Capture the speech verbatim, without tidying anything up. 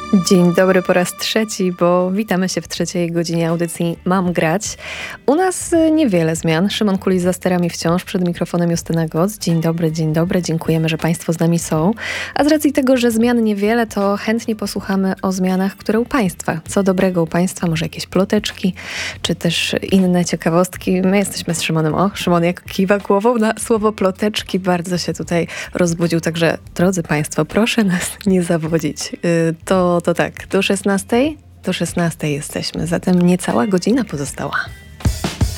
Dzień dobry po raz trzeci, bo witamy się w trzeciej godzinie audycji Mam grać. U nas niewiele zmian. Szymon Kulis za sterami wciąż, przed mikrofonem Justyna Goc. Dzień dobry, dzień dobry. Dziękujemy, że Państwo z nami są. A z racji tego, że zmian niewiele, to chętnie posłuchamy o zmianach, które u Państwa. Co dobrego u Państwa, może jakieś ploteczki, czy też inne ciekawostki. My jesteśmy z Szymonem. O, Szymon jak kiwa głową na słowo ploteczki. Bardzo się tutaj rozbudził. Także, drodzy Państwo, proszę nas nie zawodzić. Yy, to To tak, do szesnastej? Do szesnastej jesteśmy, zatem niecała godzina pozostała.